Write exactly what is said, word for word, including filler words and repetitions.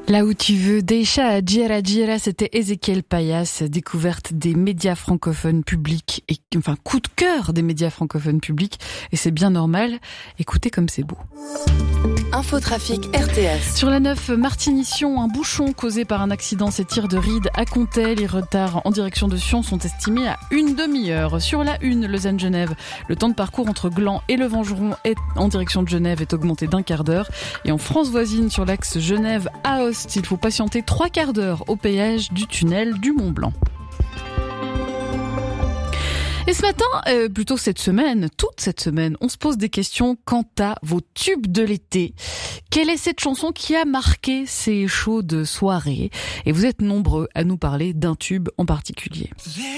Là où tu veux, Deisha Gira Gira, c'était Ezequiel Payas, découverte des médias francophones publics, et enfin coup de cœur des médias francophones publics, et c'est bien normal. Écoutez comme c'est beau. Infotrafic R T S. Sur la neuf Martigny-Sion, un bouchon causé par un accident s'étire de Ried à Comté. Les retards en direction de Sion sont estimés à une demi-heure. Sur la une, Lausanne-Genève, le temps de parcours entre Gland et le Vengeron est, en direction de Genève est augmenté d'un quart d'heure. Et en France voisine, sur l'axe Genève-Aoste, il faut patienter trois quarts d'heure au péage du tunnel du Mont-Blanc. Et ce matin, euh, plutôt cette semaine, toute cette semaine, on se pose des questions quant à vos tubes de l'été. Quelle est cette chanson qui a marqué ces chaudes soirées ? Et vous êtes nombreux à nous parler d'un tube en particulier.